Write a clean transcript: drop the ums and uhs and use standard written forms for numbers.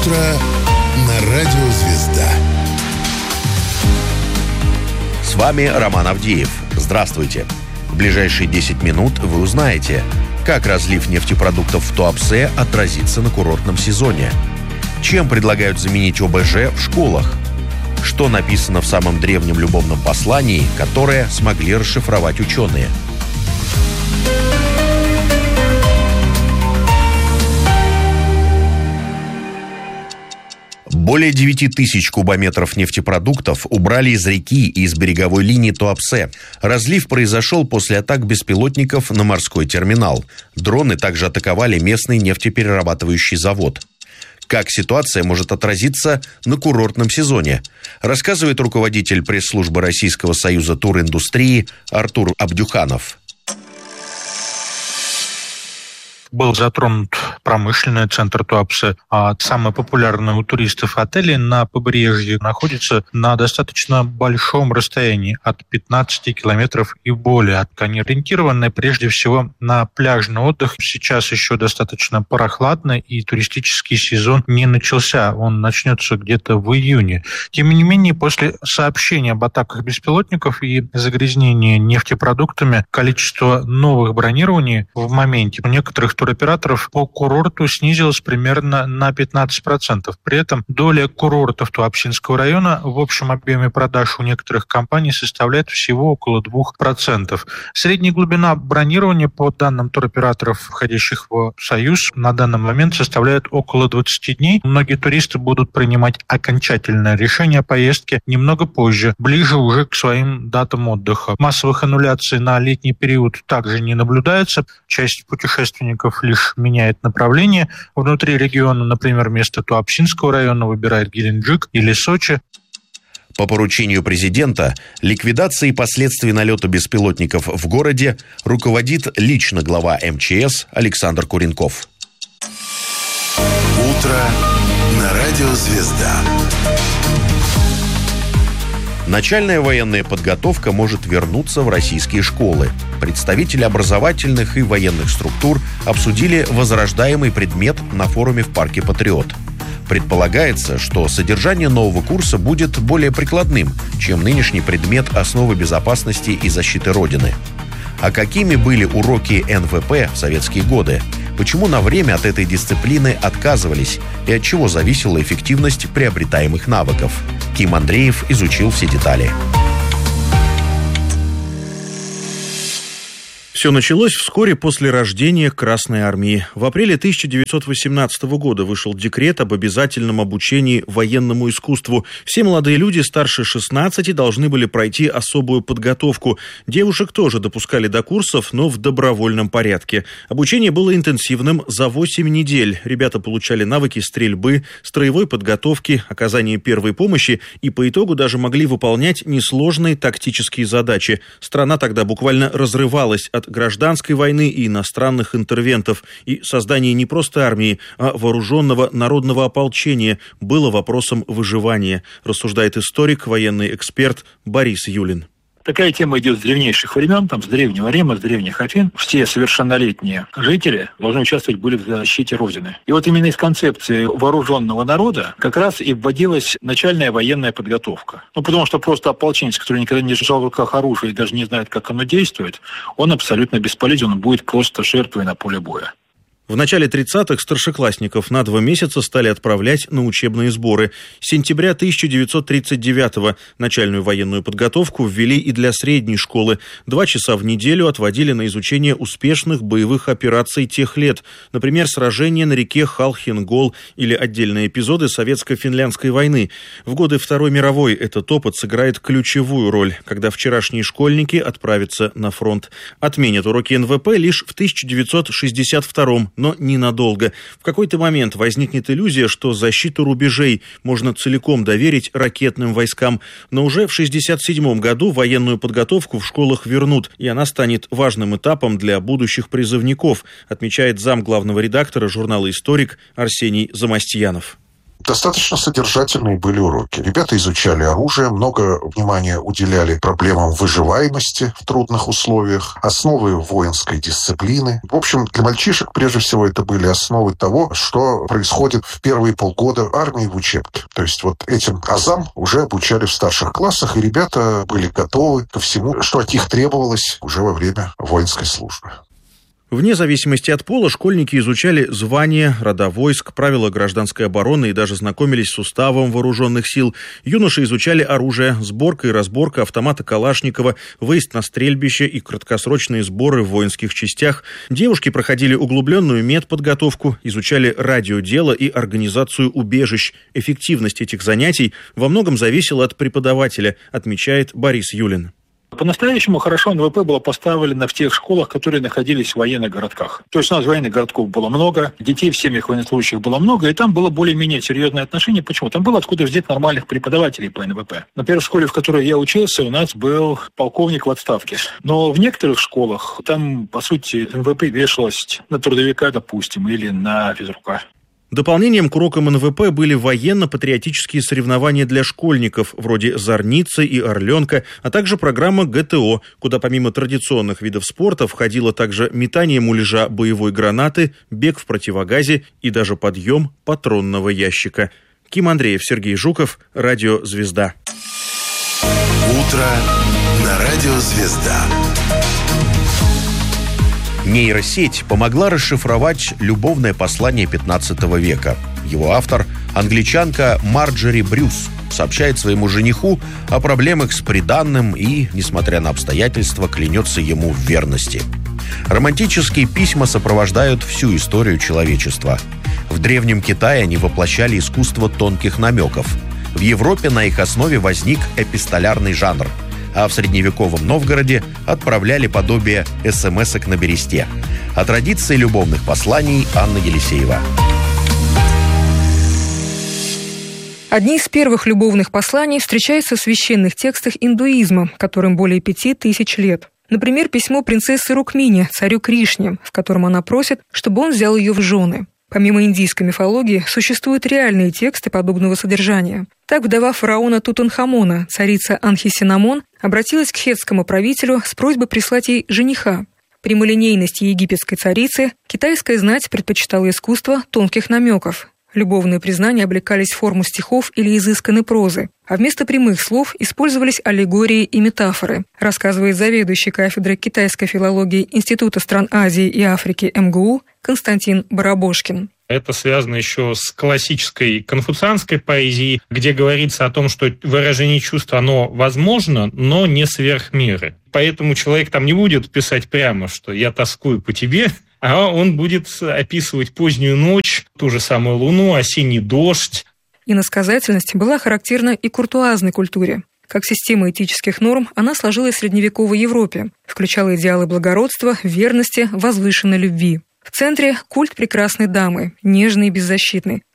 утро на радио «Звезда». С вами Роман Авдеев. Здравствуйте. В ближайшие 10 минут вы узнаете, как разлив нефтепродуктов в Туапсе отразится на курортном сезоне, чем предлагают заменить ОБЖ в школах, что написано в самом древнем любовном послании, которое смогли расшифровать ученые. Более 9 тысяч кубометров нефтепродуктов убрали из реки и из береговой линии Туапсе. Разлив произошел после атак беспилотников на морской терминал. Дроны также атаковали местный нефтеперерабатывающий завод. Как ситуация может отразиться на курортном сезоне, рассказывает руководитель пресс-службы Российского союза туриндустрии Артур Абдюханов. Был затронут промышленный центр Туапсе, а самые популярные у туристов отели на побережье находятся на достаточно большом расстоянии, от 15 километров и более. Они ориентированы прежде всего на пляжный отдых. Сейчас еще достаточно прохладно, и туристический сезон не начался. Он начнется где-то в июне. Тем не менее, после сообщения об атаках беспилотников и загрязнении нефтепродуктами, количество новых бронирований в моменте у некоторых туроператоров по курорту снизилась примерно на 15%. При этом доля курортов Туапсинского района в общем объеме продаж у некоторых компаний составляет всего около 2%. Средняя глубина бронирования по данным туроператоров, входящих в Союз, на данный момент составляет около 20 дней. Многие туристы будут принимать окончательное решение о поездке немного позже, ближе уже к своим датам отдыха. Массовых аннуляций на летний период также не наблюдается. Часть путешественников лишь меняет направление. Внутри региона, например, вместо Туапсинского района выбирает Геленджик или Сочи. По поручению президента, ликвидацией последствий налета беспилотников в городе руководит лично глава МЧС Александр Куренков. Утро на радио «Звезда». Начальная военная подготовка может вернуться в российские школы. Представители образовательных и военных структур обсудили возрождаемый предмет на форуме в парке «Патриот». Предполагается, что содержание нового курса будет более прикладным, чем нынешний предмет «Основы безопасности и защиты Родины». А какими были уроки НВП в советские годы? Почему на время от этой дисциплины отказывались? И от чего зависела эффективность приобретаемых навыков? Ким Андреев изучил все детали. Все началось вскоре после рождения Красной Армии. В апреле 1918 года вышел декрет об обязательном обучении военному искусству. Все молодые люди старше 16 должны были пройти особую подготовку. Девушек тоже допускали до курсов, но в добровольном порядке. Обучение было интенсивным за 8 недель. Ребята получали навыки стрельбы, строевой подготовки, оказания первой помощи и по итогу даже могли выполнять несложные тактические задачи. Страна тогда буквально разрывалась от гражданской войны и иностранных интервентов, и создание не просто армии, а вооруженного народного ополчения было вопросом выживания, рассуждает историк, военный эксперт Борис Юлин. Такая тема идет с древнейших времен, с древнего Рима, с древних Афин. Все совершеннолетние жители должны участвовать были в защите Родины. И вот именно из концепции вооруженного народа как раз и вводилась начальная военная подготовка. Потому что просто ополченец, который никогда не держал в руках оружие и даже не знает, как оно действует, он абсолютно бесполезен, он будет просто жертвой на поле боя. В начале 30-х старшеклассников на 2 месяца стали отправлять на учебные сборы. С сентября 1939-го начальную военную подготовку ввели и для средней школы. 2 часа в неделю отводили на изучение успешных боевых операций тех лет. Например, сражения на реке Халхин-Гол или отдельные эпизоды Советско-финляндской войны. В годы Второй мировой этот опыт сыграет ключевую роль, когда вчерашние школьники отправятся на фронт. Отменят уроки НВП лишь в 1962-м. Но ненадолго. В какой-то момент возникнет иллюзия, что защиту рубежей можно целиком доверить ракетным войскам. Но уже в 1967 году военную подготовку в школах вернут, и она станет важным этапом для будущих призывников, отмечает зам главного редактора журнала «Историк» Арсений Замастьянов. Достаточно содержательные были уроки. Ребята изучали оружие, много внимания уделяли проблемам выживаемости в трудных условиях, основы воинской дисциплины. В общем, для мальчишек прежде всего это были основы того, что происходит в первые полгода армии в учебке. То есть вот этим азам уже обучали в старших классах, и ребята были готовы ко всему, что от них требовалось уже во время воинской службы. Вне зависимости от пола школьники изучали звания, рода войск, правила гражданской обороны и даже знакомились с уставом вооруженных сил. Юноши изучали оружие, сборка и разборка автомата Калашникова, выезд на стрельбище и краткосрочные сборы в воинских частях. Девушки проходили углубленную медподготовку, изучали радиодело и организацию убежищ. Эффективность этих занятий во многом зависела от преподавателя, отмечает Борис Юлин. По-настоящему хорошо НВП было поставлено в тех школах, которые находились в военных городках. То есть у нас военных городков было много, детей в семьях военнослужащих было много, и там было более-менее серьезное отношение. Почему? Там было откуда взять нормальных преподавателей по НВП. Например, в школе, в которой я учился, у нас был полковник в отставке. Но в некоторых школах там, по сути, НВП вешалось на трудовика, допустим, или на физрука. Дополнением к урокам НВП были военно-патриотические соревнования для школьников, вроде «Зорницы» и «Орленка», а также программа ГТО, куда помимо традиционных видов спорта входило также метание муляжа боевой гранаты, бег в противогазе и даже подъем патронного ящика. Ким Андреев, Сергей Жуков, Радио «Звезда». Утро на Радио «Звезда». Нейросеть помогла расшифровать любовное послание 15 века. Его автор, англичанка Марджори Брюс, сообщает своему жениху о проблемах с приданным и, несмотря на обстоятельства, клянется ему в верности. Романтические письма сопровождают всю историю человечества. В Древнем Китае они воплощали искусство тонких намеков. В Европе на их основе возник эпистолярный жанр, а в средневековом Новгороде отправляли подобие смс-ок на бересте. О традиции любовных посланий Анна Елисеева. Одни из первых любовных посланий встречаются в священных текстах индуизма, которым более 5000 лет. Например, письмо принцессы Рукмини царю Кришне, в котором она просит, чтобы он взял ее в жены. Помимо индийской мифологии, существуют реальные тексты подобного содержания. Так вдова фараона Тутанхамона, царица Анхисинамон, обратилась к хеттскому правителю с просьбой прислать ей жениха. Прямолинейности египетской царицы китайская знать предпочитала искусство тонких намеков. Любовные признания облекались в форму стихов или изысканной прозы, а вместо прямых слов использовались аллегории и метафоры, рассказывает заведующий кафедрой китайской филологии Института стран Азии и Африки МГУ Константин Барабошкин. Это связано еще с классической конфуцианской поэзией, где говорится о том, что выражение чувств, оно возможно, но не сверх меры. Поэтому человек там не будет писать прямо, что «я тоскую по тебе», а он будет описывать позднюю ночь, ту же самую луну, осенний дождь. Иносказательность была характерна и куртуазной культуре. Как система этических норм, она сложилась в средневековой Европе, включала идеалы благородства, верности, возвышенной любви. В центре культ прекрасной дамы, нежной и беззащитной.